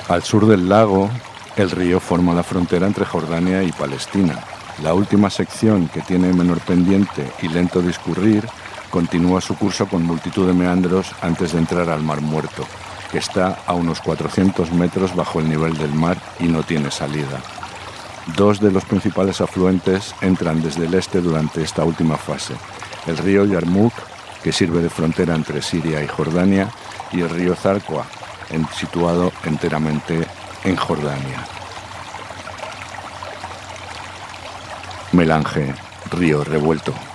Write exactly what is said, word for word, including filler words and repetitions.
Al sur del lago, el río forma la frontera entre Jordania y Palestina. La última sección, que tiene menor pendiente y lento discurrir, continúa su curso con multitud de meandros antes de entrar al Mar Muerto, que está a unos cuatrocientos metros bajo el nivel del mar y no tiene salida. Dos de los principales afluentes entran desde el este durante esta última fase: el río Yarmouk, que sirve de frontera entre Siria y Jordania, y el río Zarqua, en, situado enteramente en Jordania. Melange, río revuelto.